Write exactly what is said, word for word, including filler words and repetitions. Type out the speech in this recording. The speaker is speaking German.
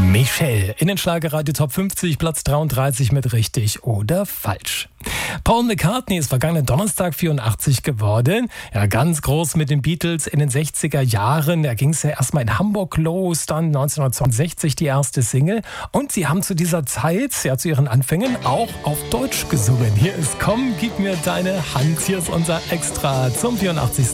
Michelle in den Schlagerradio Top fünfzig, Platz dreiunddreißig mit richtig oder falsch. Paul McCartney ist vergangenen Donnerstag vierundachtzig geworden. Ja, ganz groß mit den Beatles in den sechziger Jahren. Da ging es ja erstmal in Hamburg los, dann neunzehnhundertzweiundsechzig die erste Single. Und sie haben zu dieser Zeit, ja zu ihren Anfängen, auch auf Deutsch gesungen. Hier ist Komm, gib mir deine Hand. Hier ist unser Extra zum vierundachtzigsten